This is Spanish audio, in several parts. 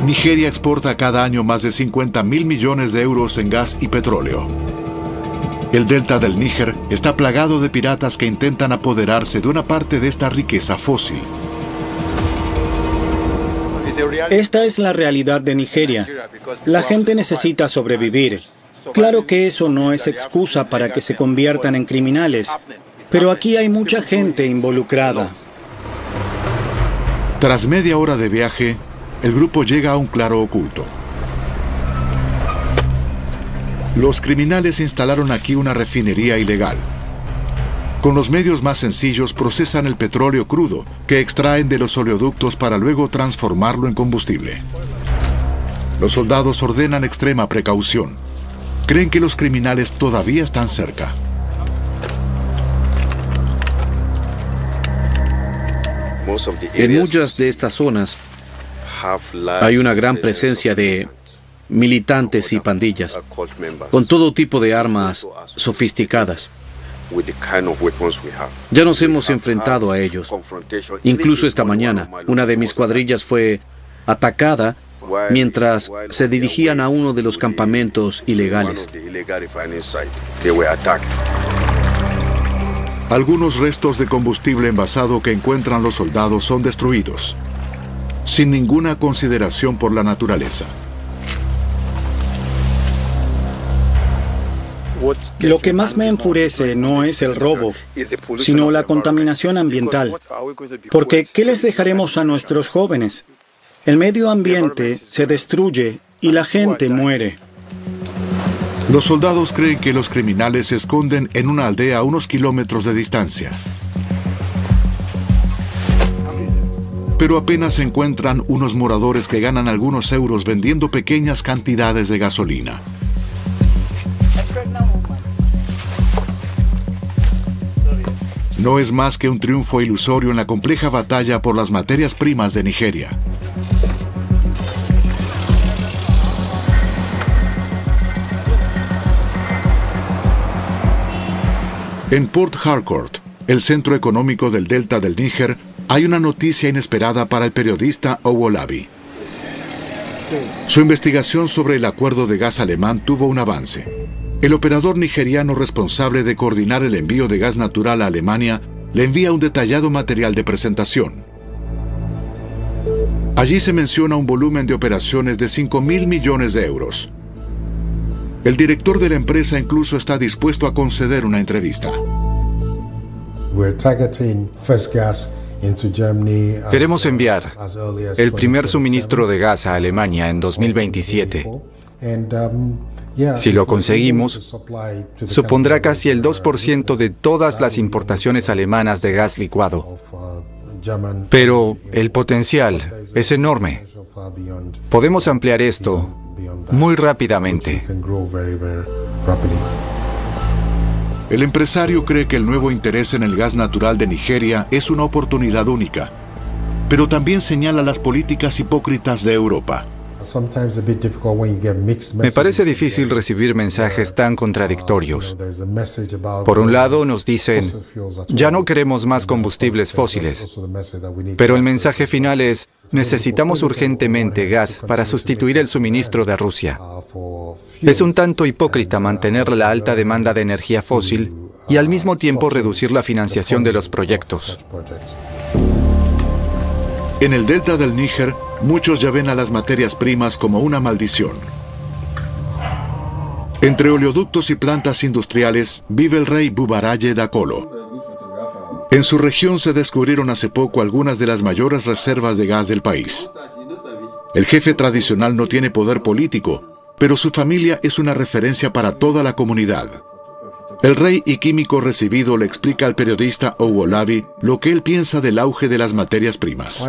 Nigeria exporta cada año más de 50.000 millones de euros en gas y petróleo. El delta del Níger está plagado de piratas que intentan apoderarse de una parte de esta riqueza fósil. Esta es la realidad de Nigeria. La gente necesita sobrevivir. Claro que eso no es excusa para que se conviertan en criminales, pero aquí hay mucha gente involucrada. Tras media hora de viaje, el grupo llega a un claro oculto. Los criminales instalaron aquí una refinería ilegal. Con los medios más sencillos procesan el petróleo crudo que extraen de los oleoductos para luego transformarlo en combustible. Los soldados ordenan extrema precaución. Creen que los criminales todavía están cerca. En muchas de estas zonas hay una gran presencia de militantes y pandillas, con todo tipo de armas sofisticadas. Ya nos hemos enfrentado a ellos. Incluso esta mañana, una de mis cuadrillas fue atacada mientras se dirigían a uno de los campamentos ilegales. Algunos restos de combustible envasado que encuentran los soldados son destruidos, sin ninguna consideración por la naturaleza. Lo que más me enfurece no es el robo, sino la contaminación ambiental. Porque, ¿qué les dejaremos a nuestros jóvenes? El medio ambiente se destruye y la gente muere. Los soldados creen que los criminales se esconden en una aldea a unos kilómetros de distancia. Pero apenas encuentran unos moradores que ganan algunos euros vendiendo pequeñas cantidades de gasolina. No es más que un triunfo ilusorio en la compleja batalla por las materias primas de Nigeria. En Port Harcourt, el centro económico del delta del Níger, hay una noticia inesperada para el periodista Owolabi. Su investigación sobre el acuerdo de gas alemán tuvo un avance. El operador nigeriano responsable de coordinar el envío de gas natural a Alemania le envía un detallado material de presentación. Allí se menciona un volumen de operaciones de 5.000 millones de euros. El director de la empresa incluso está dispuesto a conceder una entrevista. Queremos enviar el primer suministro de gas a Alemania en 2027. Si lo conseguimos, supondrá casi el 2% de todas las importaciones alemanas de gas licuado. Pero el potencial es enorme. Podemos ampliar esto muy rápidamente. El empresario cree que el nuevo interés en el gas natural de Nigeria es una oportunidad única, pero también señala las políticas hipócritas de Europa. Me parece difícil recibir mensajes tan contradictorios. Por un lado nos dicen, ya no queremos más combustibles fósiles, pero el mensaje final es, necesitamos urgentemente gas para sustituir el suministro de Rusia. Es un tanto hipócrita mantener la alta demanda de energía fósil y al mismo tiempo reducir la financiación de los proyectos. En el delta del Níger, muchos ya ven a las materias primas como una maldición. Entre oleoductos y plantas industriales vive el rey Bubaraye Dakolo. En su región se descubrieron hace poco algunas de las mayores reservas de gas del país. El jefe tradicional no tiene poder político, pero su familia es una referencia para toda la comunidad. El rey y químico recibido le explica al periodista Owolabi lo que él piensa del auge de las materias primas.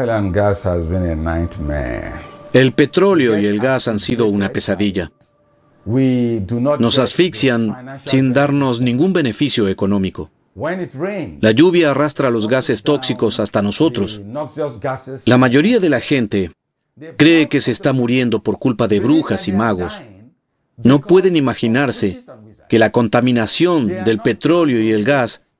El petróleo y el gas han sido una pesadilla. Nos asfixian sin darnos ningún beneficio económico. La lluvia arrastra los gases tóxicos hasta nosotros. La mayoría de la gente cree que se está muriendo por culpa de brujas y magos. No pueden imaginarse que la contaminación del petróleo y el gas